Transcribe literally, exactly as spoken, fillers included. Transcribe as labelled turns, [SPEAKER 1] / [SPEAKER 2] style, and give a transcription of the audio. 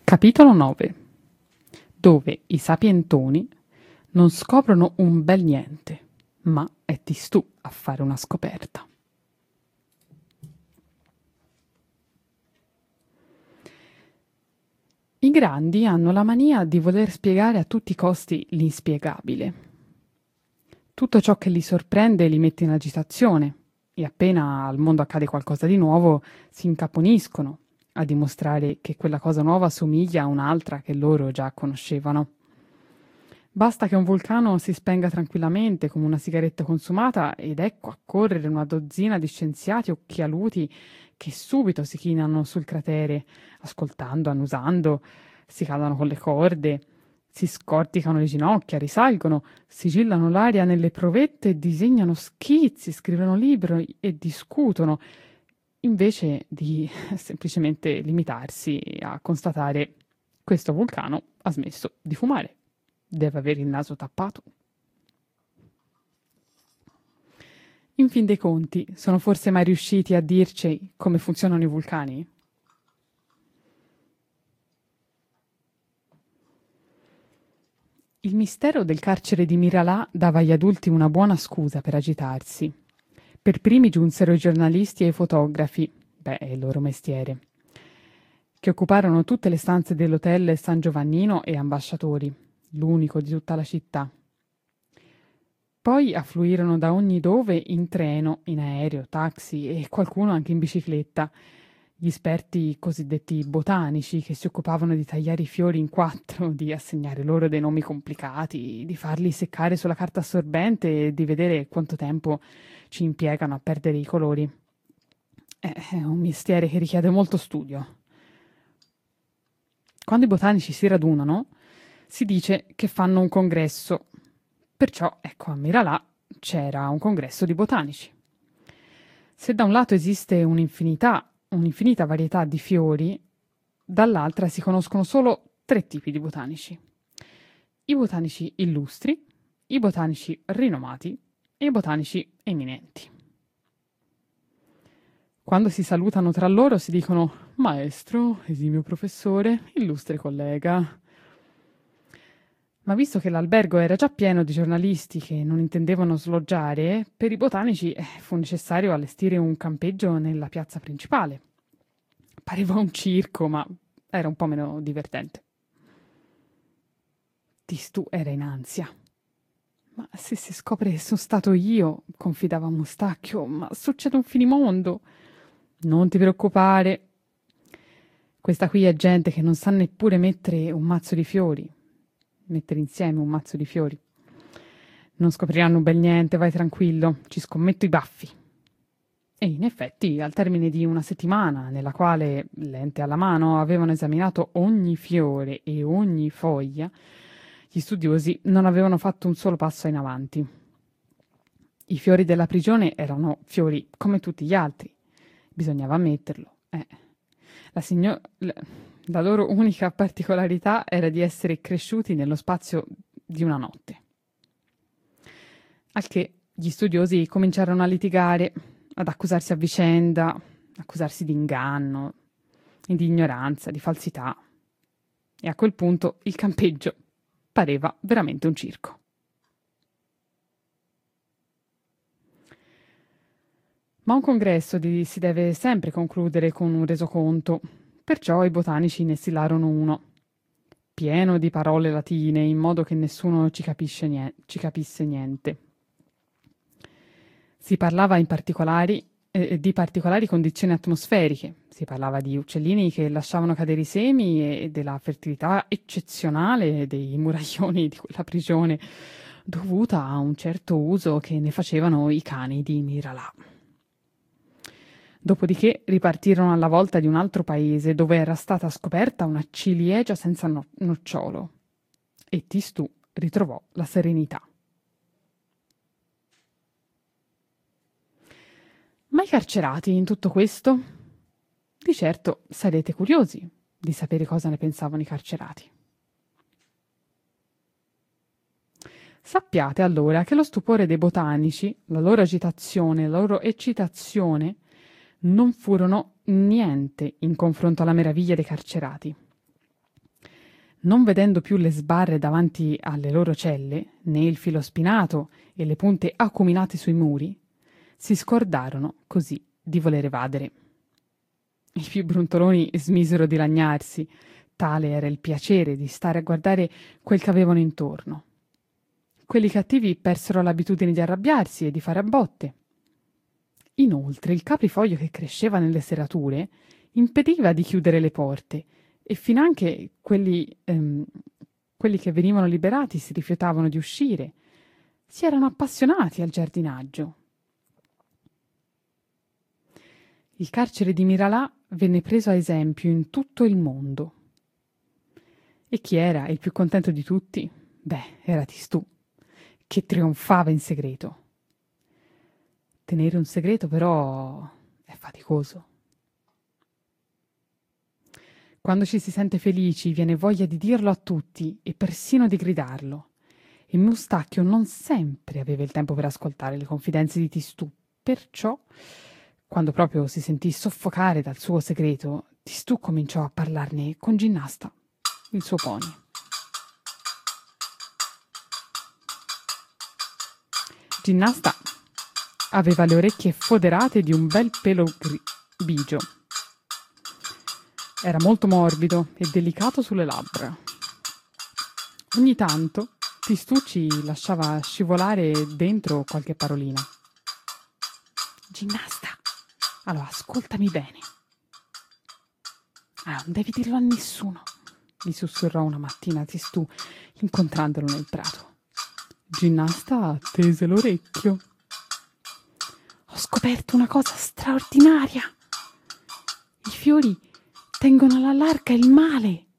[SPEAKER 1] Capitolo nove, dove i sapientoni non scoprono un bel niente, ma è Tistù a fare una scoperta. I grandi hanno la mania di voler spiegare a tutti i costi l'inspiegabile. Tutto ciò che li sorprende li mette in agitazione e appena al mondo accade qualcosa di nuovo si incaponiscono a dimostrare che quella cosa nuova somiglia a un'altra che loro già conoscevano. Basta che un vulcano si spenga tranquillamente come una sigaretta consumata ed ecco a correre una dozzina di scienziati occhialuti che subito si chinano sul cratere, ascoltando, annusando, si calano con le corde, si scorticano le ginocchia, risalgono, sigillano l'aria nelle provette, disegnano schizzi, scrivono libri e discutono, invece di semplicemente limitarsi a constatare questo vulcano ha smesso di fumare. Deve avere il naso tappato. In fin dei conti, sono forse mai riusciti a dirci come funzionano i vulcani? Il mistero del carcere di Miralà dava agli adulti una buona scusa per agitarsi. Per primi giunsero i giornalisti e i fotografi, beh, è il loro mestiere, che occuparono tutte le stanze dell'hotel San Giovannino e ambasciatori, l'unico di tutta la città. Poi affluirono da ogni dove in treno, in aereo, taxi e qualcuno anche in bicicletta, gli esperti cosiddetti botanici che si occupavano di tagliare i fiori in quattro, di assegnare loro dei nomi complicati, di farli seccare sulla carta assorbente e di vedere quanto tempo ci impiegano a perdere i colori. È un mestiere che richiede molto studio. Quando i botanici si radunano, si dice che fanno un congresso. Perciò, ecco, a Miralà c'era un congresso di botanici. Se da un lato esiste un'infinità, un'infinita varietà di fiori, dall'altra si conoscono solo tre tipi di botanici. I botanici illustri, i botanici rinomati e i botanici eminenti. Quando si salutano tra loro si dicono «Maestro, esimio professore, illustre collega». Ma visto che l'albergo era già pieno di giornalisti che non intendevano sloggiare, per i botanici eh, fu necessario allestire un campeggio nella piazza principale. Pareva un circo, ma era un po' meno divertente. Tistù era in ansia. «Ma se si scopre che sono stato io», confidava Mustacchio, «ma succede un finimondo». «Non ti preoccupare. Questa qui è gente che non sa neppure mettere un mazzo di fiori». mettere insieme un mazzo di fiori. Non scopriranno bel niente, vai tranquillo, ci scommetto i baffi. E in effetti, al termine di una settimana, nella quale, lente alla mano, avevano esaminato ogni fiore e ogni foglia, gli studiosi non avevano fatto un solo passo in avanti. I fiori della prigione erano fiori come tutti gli altri, bisognava ammetterlo. Eh. La signora... La loro unica particolarità era di essere cresciuti nello spazio di una notte. Al che gli studiosi cominciarono a litigare, ad accusarsi a vicenda, accusarsi di inganno, di ignoranza, di falsità. E a quel punto il campeggio pareva veramente un circo. Ma un congresso di, si deve sempre concludere con un resoconto. Perciò i botanici ne stilarono uno, pieno di parole latine, in modo che nessuno ci, capisce niente, ci capisse niente. Si parlava in particolari, eh, di particolari condizioni atmosferiche, si parlava di uccellini che lasciavano cadere i semi e della fertilità eccezionale dei muraglioni di quella prigione, dovuta a un certo uso che ne facevano i cani di Miralà. Dopodiché ripartirono alla volta di un altro paese dove era stata scoperta una ciliegia senza no- nocciolo e Tistù ritrovò la serenità. Ma i carcerati in tutto questo? Di certo sarete curiosi di sapere cosa ne pensavano i carcerati. Sappiate allora che lo stupore dei botanici, la loro agitazione, la loro eccitazione non furono niente in confronto alla meraviglia dei carcerati. Non vedendo più le sbarre davanti alle loro celle, né il filo spinato e le punte acuminate sui muri, si scordarono così di voler evadere. I più brontoloni smisero di lagnarsi, tale era il piacere di stare a guardare quel che avevano intorno. Quelli cattivi persero l'abitudine di arrabbiarsi e di fare a botte. Inoltre il caprifoglio che cresceva nelle serrature impediva di chiudere le porte e finanche quelli, ehm, quelli che venivano liberati si rifiutavano di uscire. Si erano appassionati al giardinaggio. Il carcere di Miralà venne preso a esempio in tutto il mondo. E chi era il più contento di tutti? Beh, era Tistù, che trionfava in segreto. Tenere un segreto però è faticoso. Quando ci si sente felici viene voglia di dirlo a tutti e persino di gridarlo. E Mustacchio non sempre aveva il tempo per ascoltare le confidenze di Tistù, perciò, quando proprio si sentì soffocare dal suo segreto, Tistù cominciò a parlarne con Ginnasta, il suo pony. Ginnasta aveva le orecchie foderate di un bel pelo grigio. Era molto morbido e delicato sulle labbra. Ogni tanto Tistù ci lasciava scivolare dentro qualche parolina. Ginnasta, allora ascoltami bene. Ah, non devi dirlo a nessuno, gli sussurrò una mattina Tistù, incontrandolo nel prato. Ginnasta tese l'orecchio. Ho scoperto una cosa straordinaria. I fiori tengono alla larga il male.